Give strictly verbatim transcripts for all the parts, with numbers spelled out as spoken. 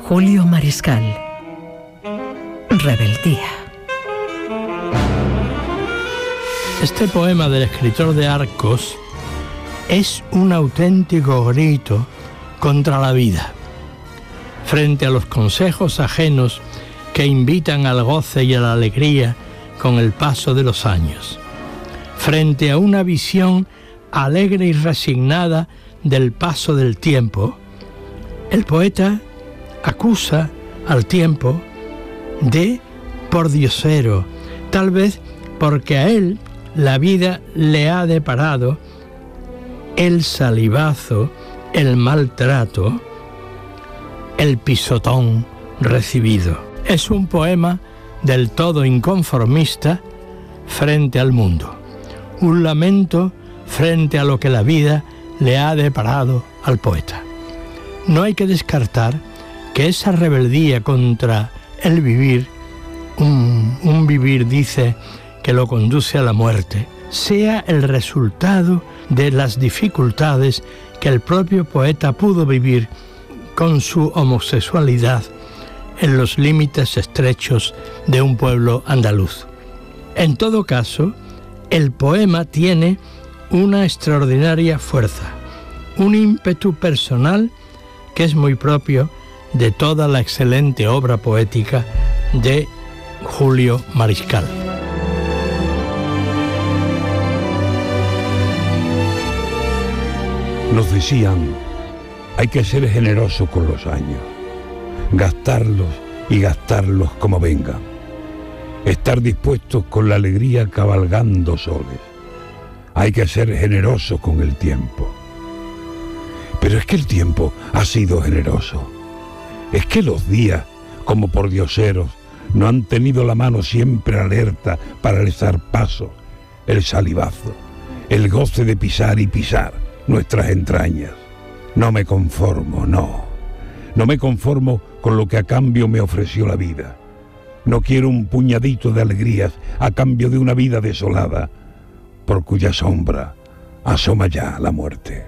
Julio Mariscal. Rebeldía. Este poema del escritor de Arcos es un auténtico grito contra la vida, frente a los consejos ajenos que invitan al goce y a la alegría con el paso de los años, frente a una visión alegre y resignada del paso del tiempo. El poeta acusa al tiempo de pordiosero, tal vez porque a él la vida le ha deparado el salivazo, el maltrato, el pisotón recibido. Es un poema del todo inconformista frente al mundo, un lamento frente a lo que la vida le ha deparado al poeta. No hay que descartar que esa rebeldía contra el vivir, un, un vivir, dice, que lo conduce a la muerte, sea el resultado de las dificultades que el propio poeta pudo vivir con su homosexualidad en los límites estrechos de un pueblo andaluz. En todo caso, el poema tiene una extraordinaria fuerza, un ímpetu personal que es muy propio de toda la excelente obra poética de Julio Mariscal. Nos decían, hay que ser generoso con los años, gastarlos y gastarlos como vengan, estar dispuestos con la alegría cabalgando soles. Hay que ser generoso con el tiempo. Pero es que el tiempo ha sido generoso. Es que los días, como pordioseros, no han tenido la mano siempre alerta para alzar paso, el salivazo, el goce de pisar y pisar nuestras entrañas. No me conformo, no. No me conformo con lo que a cambio me ofreció la vida. No quiero un puñadito de alegrías a cambio de una vida desolada, por cuya sombra asoma ya la muerte.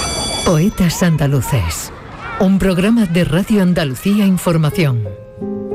Poetas Andaluces, un programa de Radio Andalucía Información.